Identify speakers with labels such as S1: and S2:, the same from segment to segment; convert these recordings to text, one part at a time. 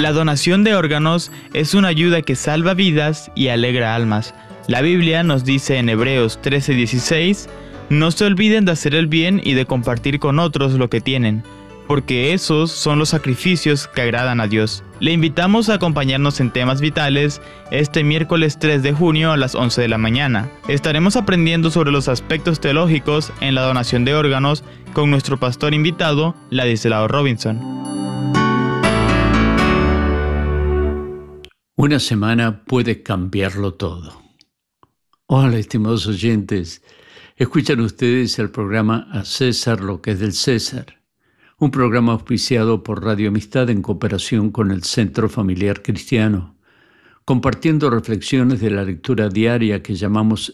S1: La donación de órganos es una ayuda que salva vidas y alegra almas. La Biblia nos dice en Hebreos 13:16, no se olviden de hacer el bien y de compartir con otros lo que tienen, porque esos son los sacrificios que agradan a Dios. Le invitamos a acompañarnos en Temas Vitales este miércoles 3 de junio a las 11 de la mañana. Estaremos aprendiendo sobre los aspectos teológicos en la donación de órganos con nuestro pastor invitado, Ladislao Robinson.
S2: Una semana puede cambiarlo todo. Hola, estimados oyentes. Escuchan ustedes el programa A César lo que es del César, un programa auspiciado por Radio Amistad en cooperación con el Centro Familiar Cristiano, compartiendo reflexiones de la lectura diaria que llamamos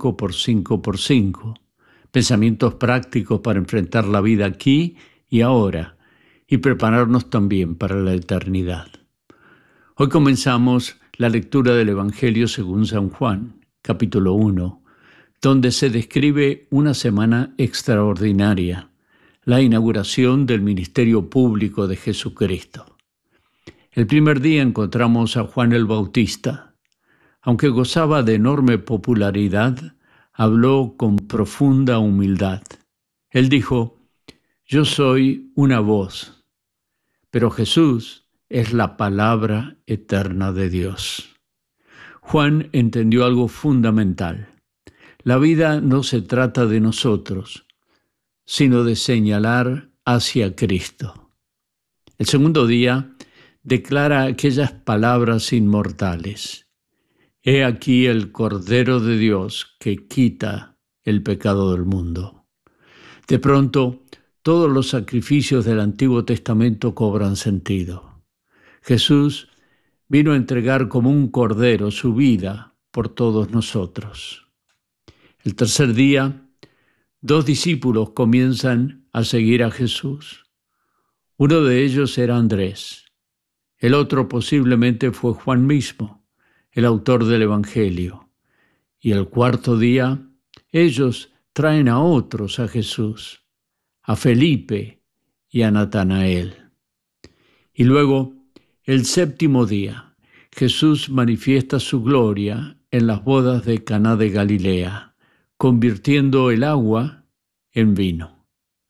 S2: 5x5x5, pensamientos prácticos para enfrentar la vida aquí y ahora y prepararnos también para la eternidad. Hoy comenzamos la lectura del Evangelio según San Juan, capítulo 1, donde se describe una semana extraordinaria, la inauguración del ministerio público de Jesucristo. El primer día encontramos a Juan el Bautista. Aunque gozaba de enorme popularidad, habló con profunda humildad. Él dijo, yo soy una voz, pero Jesús es la palabra eterna de Dios. Juan entendió algo fundamental. La vida no se trata de nosotros, sino de señalar hacia Cristo. El segundo día declara aquellas palabras inmortales. He aquí el Cordero de Dios que quita el pecado del mundo. De pronto, todos los sacrificios del Antiguo Testamento cobran sentido. Jesús vino a entregar como un cordero su vida por todos nosotros. El tercer día, 2 discípulos comienzan a seguir a Jesús. Uno de ellos era Andrés. El otro posiblemente fue Juan mismo, el autor del Evangelio. Y el cuarto día, ellos traen a otros a Jesús, a Felipe y a Natanael. Y luego, el séptimo día, Jesús manifiesta su gloria en las bodas de Caná de Galilea, convirtiendo el agua en vino.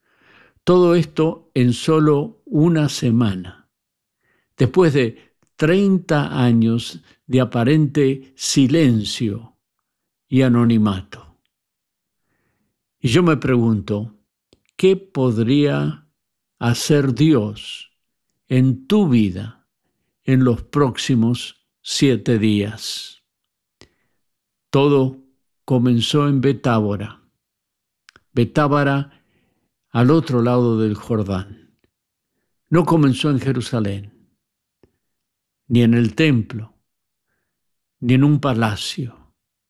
S2: Todo esto en solo una semana, después de 30 años de aparente silencio y anonimato. Y yo me pregunto, ¿qué podría hacer Dios en tu vida en los próximos 7 días? Todo comenzó en Betábara. Betábara al otro lado del Jordán. No comenzó en Jerusalén, ni en el templo, ni en un palacio.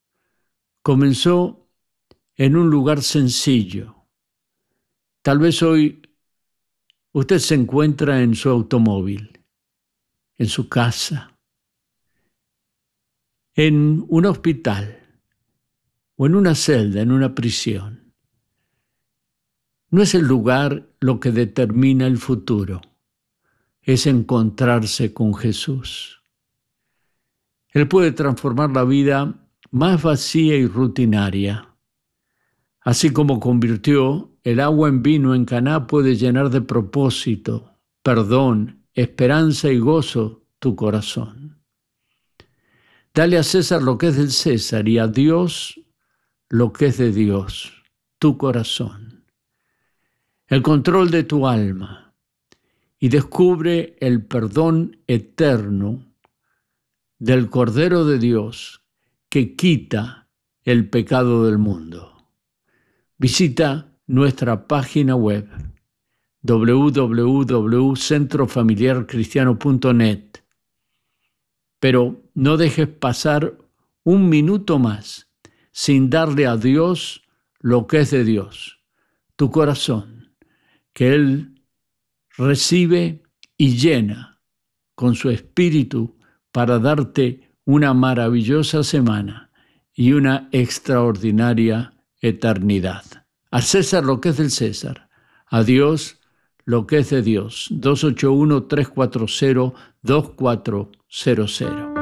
S2: Comenzó en un lugar sencillo. Tal vez hoy usted se encuentra en su automóvil, en su casa, en un hospital o en una celda, en una prisión. No es el lugar lo que determina el futuro, es encontrarse con Jesús. Él puede transformar la vida más vacía y rutinaria. Así como convirtió el agua en vino en Caná, puede llenar de propósito, perdón, esperanza y gozo tu corazón. Dale a César lo que es del César y a Dios lo que es de Dios, tu corazón. El control de tu alma y descubre el perdón eterno del Cordero de Dios que quita el pecado del mundo. Visita nuestra página web www.centrofamiliarcristiano.net, pero no dejes pasar un minuto más sin darle a Dios lo que es de Dios, tu corazón, que Él recibe y llena con su Espíritu para darte una maravillosa semana y una extraordinaria eternidad. A César lo que es del César, a Dios lo que es de Dios. 281-340-2400.